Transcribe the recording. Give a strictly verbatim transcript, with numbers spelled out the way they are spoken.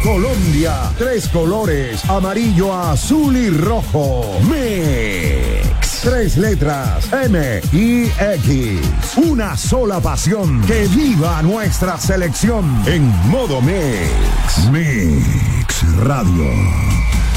Colombia, tres colores, amarillo, azul y rojo. Mix, tres letras, M y X. Una sola pasión, que viva nuestra selección en modo Mix. Mix Radio.